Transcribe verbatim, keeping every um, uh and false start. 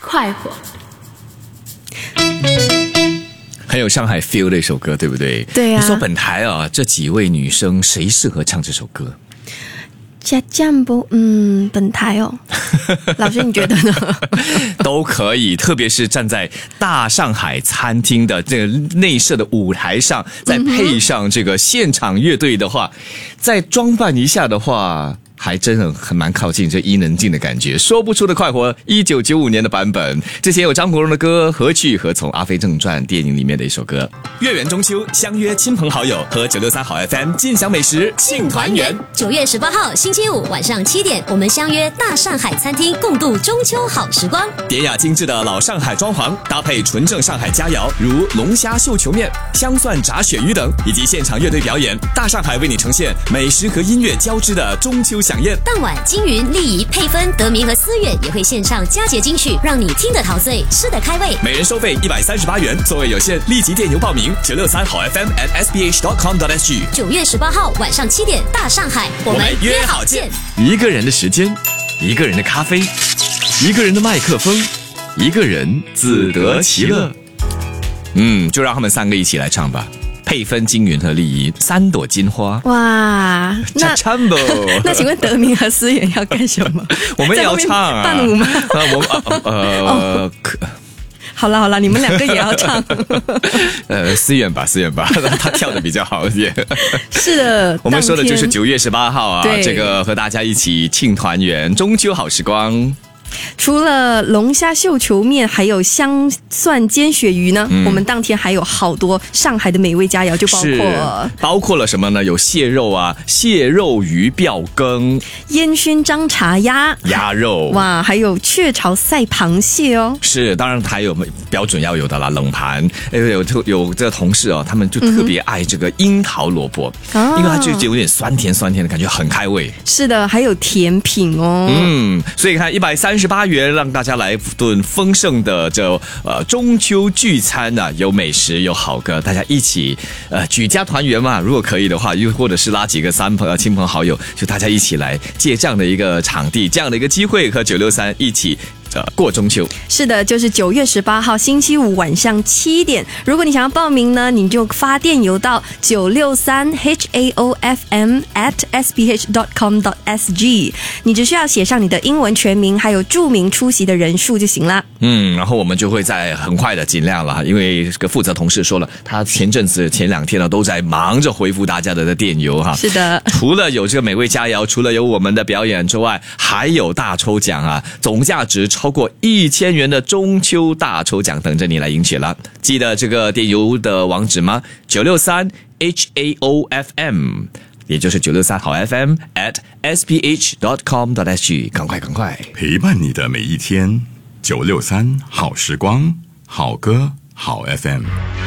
快活。 很有上海 feel 的一首歌，对不对？ 对啊。 你说本台啊，这几位女生谁适合唱这首歌？ 加酱不，嗯，本台哦，老师你觉得呢？ 都可以，特别是站在大上海餐厅的这个内设的舞台上，再配上这个现场乐队的话，再装扮一下的话，还真的很蛮靠近这伊能静的感觉。说不出的快活，一九九五年的版本，之前有张国荣的歌《何去何从》，《阿飞正传》电影里面的一首歌。 月圆中秋，相约亲朋好友和九六三好 F M 尽享美食庆团圆。 九月十八号星期五晚上七点，我们相约大上海餐厅，共度中秋好时光。 典雅精致的老上海装潢，搭配纯正上海佳肴，如龙虾绣球面、香蒜炸鳕鱼等，以及现场乐队表演，大上海为你呈现美食和音乐交织的中秋飨宴。 当晚，金云、丽仪、佩芬、德明和思远也会献上佳节金曲，让你听得陶醉，吃得开胃。 每人收费一百三十八元，座位有限，立即电邮报名九六三好 F M at s b h dot com dot s g。 九月十八号晚上七点，大上海，我们约好见。 一个人的时间，一个人的咖啡，一个人的麦克风，一个人自得其乐。嗯，就让他们三个一起来唱吧。佩芬、金云和丽仪，三朵金花。 哇，那那请问德明和思远要干什么？ 我们也要唱啊， 伴舞吗？ 呃，我呃呃，可、哦。 好了好了，你们两个也要唱。 呃，思远吧，思远吧，他跳的比较好一点。 是的， 我们说的就是九月十八号啊，这个和大家一起庆团圆，中秋好时光。 除了龙虾绣球面还有香蒜煎鳕鱼呢、嗯、我们当天还有好多上海的美味佳肴，就包括包括了什么呢？有蟹肉啊，蟹肉鱼吊羹， 烟熏张茶鸭鸭肉， 哇，还有雀巢赛螃蟹哦。 是，当然还有标准要有的啦，冷盘。有有有这个同事哦，他们就特别爱这个樱桃萝卜、嗯、因为它就有点酸甜酸甜的感觉，很开胃。 是的，还有甜品哦。 嗯，所以看一百三十八元，让大家来顿丰盛的这呃中秋聚餐啊，有美食有好歌，大家一起呃举家团圆嘛。如果可以的话，又或者是拉几个三朋亲朋好友，就大家一起来借这样的一个场地，这样的一个机会，和九六三一起。呃，过中秋。是的，就是九月十八号星期五晚上七点。如果你想要报名呢，你就发电邮到九六三 h a o f m at s b h dot com dot s g， 你只需要写上你的英文全名，还有注明出席的人数就行了。 嗯，然后我们就会在很快的尽量了，因为这个负责同事说了，他前阵子前两天呢都在忙着回复大家的电邮哈。 是的， 除了有这个美味佳肴，除了有我们的表演之外，还有大抽奖啊，总价值超过一千元的中秋大抽奖等着你来赢取了。记得这个电邮的网址吗？九六三 h a o f m， 也就是九六三好 F M at s b h dot com dot s g， 赶快赶快陪伴你的每一天。九六三好时光，好歌好 F M。